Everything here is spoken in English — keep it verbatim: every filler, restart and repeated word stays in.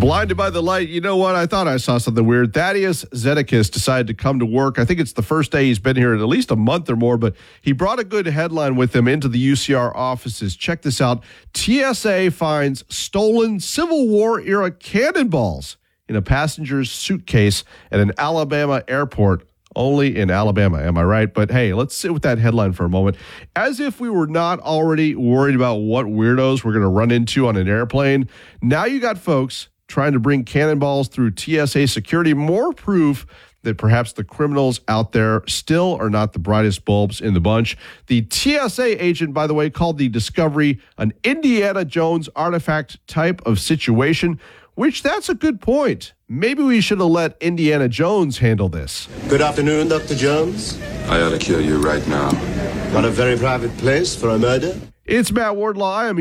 Blinded by the light. You know what? I thought I saw something weird. Thaddeus Zedekias decided to come to work. I think it's the first day he's been here in at least a month or more, but he brought a good headline with him into the U C R offices. Check this out. T S A finds stolen Civil War-era cannonballs in a passenger's suitcase at an Alabama airport. Only in Alabama, am I right? But hey, let's sit with that headline for a moment. As if we were not already worried about what weirdos we're going to run into on an airplane. Now you got folks trying to bring cannonballs through T S A security. More proof that perhaps the criminals out there still are not the brightest bulbs in the bunch. The T S A agent, by the way, called the discovery an Indiana Jones artifact type of situation, which that's a good point. Maybe we should have let Indiana Jones handle this. Good afternoon, Doctor Jones. I ought to kill you right now. Not a very private place for a murder? It's Matt Wardlaw. I am